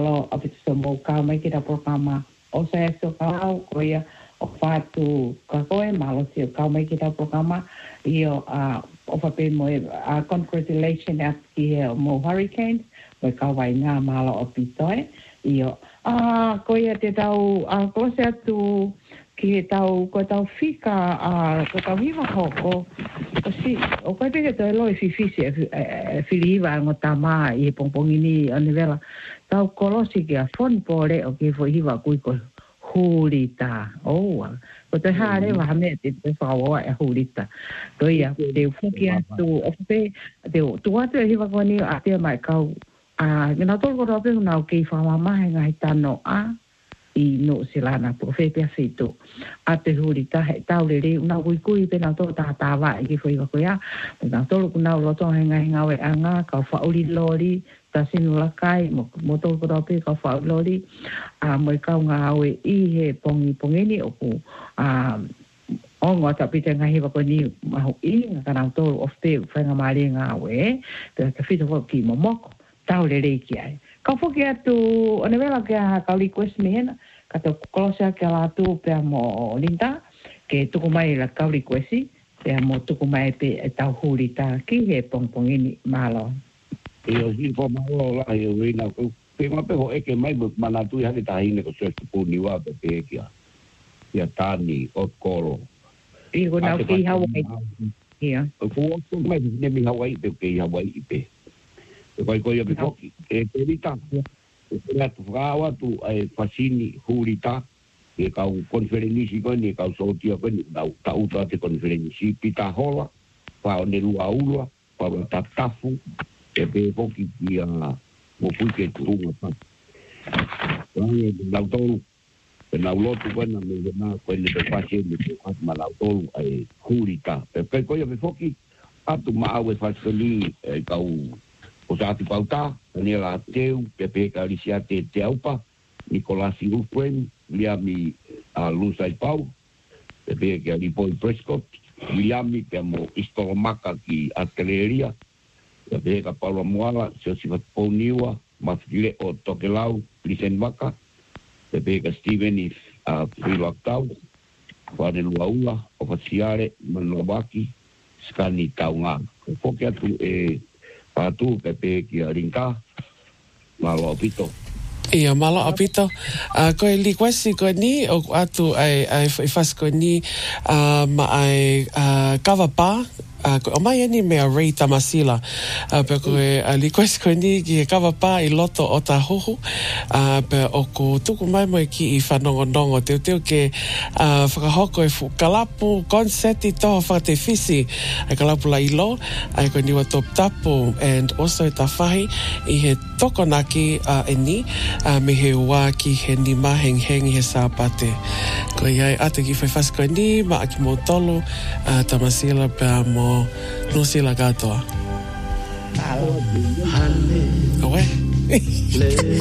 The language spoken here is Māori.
malo a pito mo ka mai kita programa o sa so ka ko ia o fatu ka ko e malo si ka mai kita programa io o fa pe mo congratulations at ki mo hurricanes mo ka vai nga malo o pito io ko ia te tau ko se tu ki tau ko tau fika ko tau hiva hoko o si o ko te to lo fifisi filiva ngo tama i pongpongini anivela tau kolosi ki a fon pore o ki fo hiva kui ko hulita ko te hare wa me te fa wa hulita to ia te fuki atu o pe te tu atu hiva ko ni a te mai kau na tol ko rape na ki fa mama ngai tano I no silana po fe pe fito a te hurita he taurere una kui pe na to ta wa ki foi ko ya na to ku na lo to henga we anga ka fa uri lori ta sinula kai mo to ko pe ka fa lori mo ka nga we I he pongeni o ku ongo ta pite nga hiva ko ni ma ho I nga na to of te fa nga mari nga we te fito ko ki mo moko taurere ki ai ka foki atu ona vela ke ha ka request me hena ka to klosa ke la tu pe mo linda ke tu mai la ka request pe mo tu mai pe ta hulita ki he pongpongini malo e o hi fo malo la e wina ko pe ma pe ho e ke mai mana tu ha ta hine ko se ku ni wa pe kia ya tani o koro I go na ki Hawaii ia ko mai ne mi Hawaii pe ke Hawaii pe ko ia pe koki e perita e la tu frawa tu e fasini hulita e ka konferenisi ko ni ka sotia ko ni ta uta te konferenisi pita hola pa ne lua ulua pa ta tafu e pe koki ia mo puke tu pa ni la tolu na lotu ko na me na ko ni pe pasi ni ko ma la tolu e hulita pe ko ia pe koki atu ma awe fasini e ka o sa ati pauta, ni la teu, pepe kalisia te aupa, Nicolas Silufren, Liami Lusa i Pau, pepe ke Alipoi Prescott, Liami ke mo Istolomaka ki Ateleria, pepe ka Paula Moala, Josephat Poniwa, Mafikile o Tokelau, Lisen Waka, pepe ka Steven i Filaktau, Whare Luaula, o Fasiare, Manuabaki, Skani Taunga. Poke atu patu pepe ki rinka malo apito ia malo apito ko li kwesi ko ni o atu ai fas ko ni ma ai kavapa o mai ni me rei tamasila pe ko li kwesi ko ni ki kavapa I loto o ta hoho pe o ko tuku mai mo ki I whanongonongo teu ke whakahoko e kalapu konseti toho whakate fisi ai kalapu la ilo ai ko ni wa top tapu and also ta whahi I he tokonaki e ni me he ua ki he ni maheng he sāpate ko iai ate ki whai ko ni ma aki mo tolu tamasila pe mo nusila katoa. Oe.